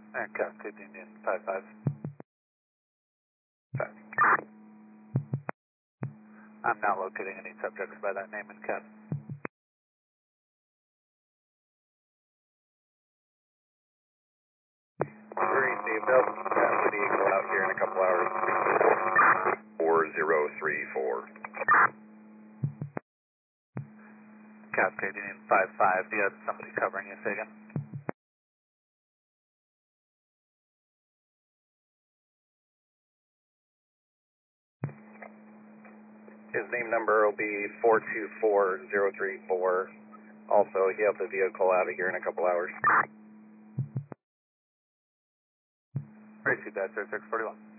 And Cascade Indian 55. Okay. I'm not locating any subjects by that name in CAD. Great, Dave. They'll have the vehicle out here in a couple hours. 4034. Cascade Indian 55. Do you have somebody covering you, Sagan? His name number will be 424034. Also, he'll have the vehicle out of here in a couple hours. Receive that, sir, 641.